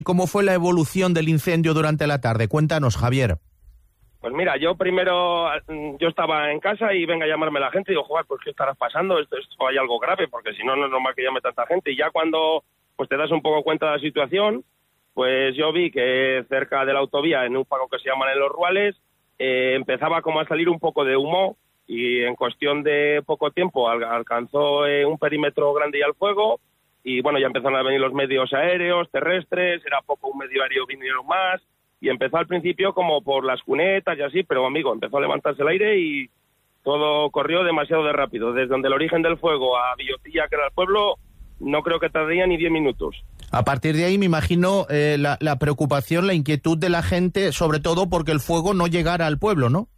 ¿Cómo fue la evolución del incendio durante la tarde? Cuéntanos, Javier. Pues mira, yo estaba en casa y venga a llamarme la gente y digo, joder, pues ¿qué estarás pasando? Esto hay algo grave, porque si no, no es normal que llame tanta gente. Y ya cuando pues te das un poco cuenta de la situación, pues yo vi que cerca de la autovía, en un pago que se llaman en Los Ruales, empezaba como a salir un poco de humo y en cuestión de poco tiempo alcanzó un perímetro grande ya el fuego. Y bueno, ya empezaron a venir los medios aéreos, terrestres, era poco un medio aéreo, vinieron más, y empezó al principio como por las cunetas y así, pero amigo, empezó a levantarse el aire y todo corrió demasiado de rápido. Desde donde el origen del fuego a Villotilla, que era el pueblo, no creo que tardaría ni 10 minutos. A partir de ahí me imagino la preocupación, la inquietud de la gente, sobre todo porque el fuego no llegara al pueblo, ¿no?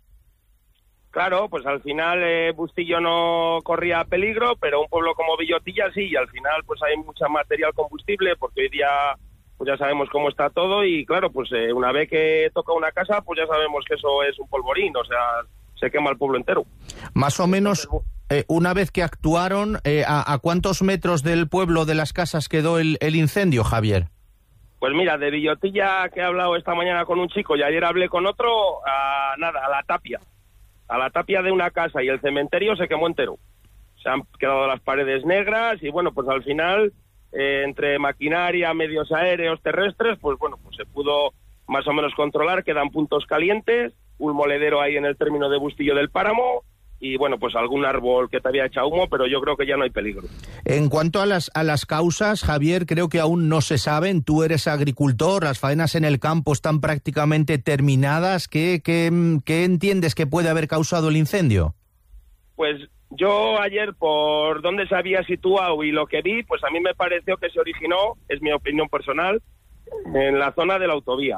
Claro, pues al final Bustillo no corría peligro, pero un pueblo como Villotilla sí, y al final pues hay mucha material combustible, porque hoy día pues ya sabemos cómo está todo, y claro, pues una vez que toca una casa, pues ya sabemos que eso es un polvorín, o sea, se quema el pueblo entero. Más o menos, una vez que actuaron, ¿a cuántos metros del pueblo, de las casas, quedó el incendio, Javier? Pues mira, de Villotilla, que he hablado esta mañana con un chico y ayer hablé con otro, a la tapia. A la tapia de una casa y el cementerio se quemó entero. Se han quedado las paredes negras y bueno, pues al final, entre maquinaria, medios aéreos, terrestres, pues bueno, pues se pudo más o menos controlar. Quedan puntos calientes, un moledero ahí en el término de Bustillo del Páramo y bueno, pues algún árbol que te había echado humo, pero yo creo que ya no hay peligro. En cuanto a las causas, Javier, creo que aún no se saben. Tú eres agricultor, las faenas en el campo están prácticamente terminadas. ¿Qué entiendes que puede haber causado el incendio? Pues yo ayer, por dónde se había situado y lo que vi, pues a mí me pareció que se originó, es mi opinión personal, en la zona de la autovía.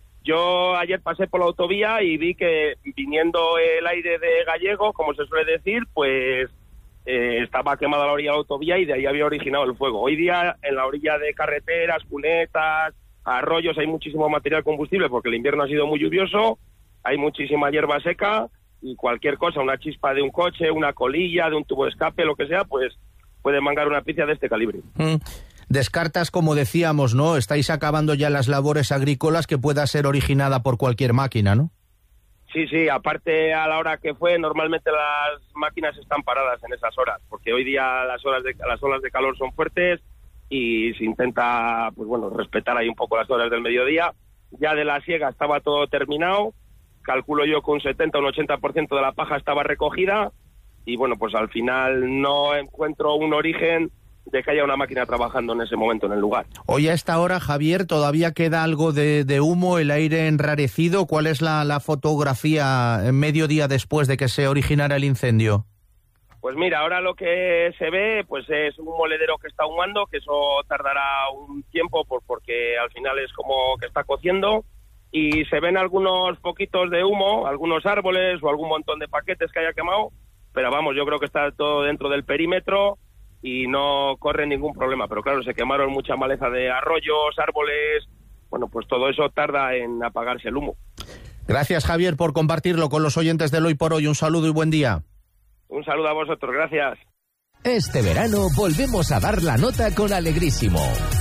Yo ayer pasé por la autovía y vi que viniendo el aire de Gallego, como se suele decir, pues estaba quemada la orilla de la autovía y de ahí había originado el fuego. Hoy día en la orilla de carreteras, cunetas, arroyos hay muchísimo material combustible porque el invierno ha sido muy lluvioso, hay muchísima hierba seca y cualquier cosa, una chispa de un coche, una colilla, de un tubo de escape, lo que sea, pues puede mangar una picia de este calibre. Descartas, como decíamos, ¿no? Estáis acabando ya las labores agrícolas, que pueda ser originada por cualquier máquina, ¿no? Sí, aparte a la hora que fue, normalmente las máquinas están paradas en esas horas, porque hoy día las olas de calor son fuertes y se intenta, pues bueno, respetar ahí un poco las horas del mediodía. Ya de la siega estaba todo terminado, calculo yo que un 70 o un 80% de la paja estaba recogida y bueno, pues al final no encuentro un origen de que haya una máquina trabajando en ese momento en el lugar. Hoy a esta hora, Javier, todavía queda algo de humo, el aire enrarecido. ¿Cuál es la fotografía medio día después de que se originara el incendio? Pues mira, ahora lo que se ve pues es un moledero que está ahumando, que eso tardará un tiempo porque al final es como que está cociendo, y se ven algunos poquitos de humo, algunos árboles o algún montón de paquetes que haya quemado, pero vamos, yo creo que está todo dentro del perímetro y no corre ningún problema, pero claro, se quemaron mucha maleza de arroyos, árboles, bueno, pues todo eso tarda en apagarse el humo. Gracias, Javier, por compartirlo con los oyentes del Hoy por Hoy. Un saludo y buen día. Un saludo a vosotros, gracias. Este verano volvemos a dar la nota con Alegrísimo.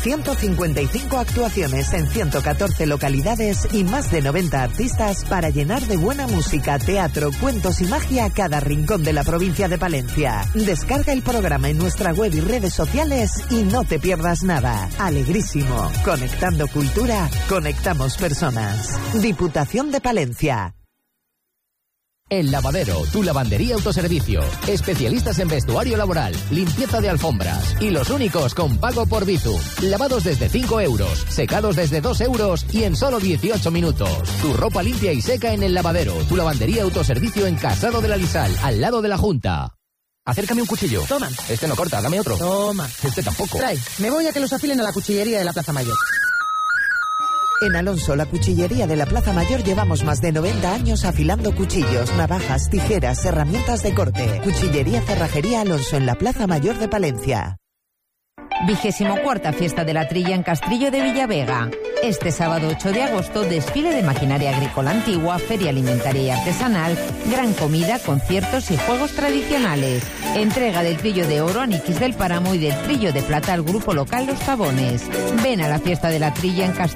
155 actuaciones en 114 localidades y más de 90 artistas para llenar de buena música, teatro, cuentos y magia cada rincón de la provincia de Palencia. Descarga el programa en nuestra web y redes sociales y no te pierdas nada. Alegrísimo. Conectando cultura, conectamos personas. Diputación de Palencia. El Lavadero, tu lavandería autoservicio. Especialistas en vestuario laboral, limpieza de alfombras y los únicos con pago por Bizum. Lavados desde 5 euros, secados desde 2 euros y en solo 18 minutos. Tu ropa limpia y seca en El Lavadero, tu lavandería autoservicio en Casado de la Lisal, al lado de la Junta. Acércame un cuchillo. Toma. Este no corta, dame otro. Toma. Este tampoco. Trae, me voy a que los afilen a la cuchillería de la Plaza Mayor. En Alonso, la cuchillería de la Plaza Mayor, llevamos más de 90 años afilando cuchillos, navajas, tijeras, herramientas de corte. Cuchillería Cerrajería Alonso en la Plaza Mayor de Palencia. 24ª Fiesta de la Trilla en Castrillo de Villavega. Este sábado 8 de agosto, desfile de maquinaria agrícola antigua, feria alimentaria y artesanal, gran comida, conciertos y juegos tradicionales. Entrega del Trillo de Oro a Niquis del Páramo y del Trillo de Plata al grupo local Los Tabones. Ven a la fiesta de la trilla en Castilla.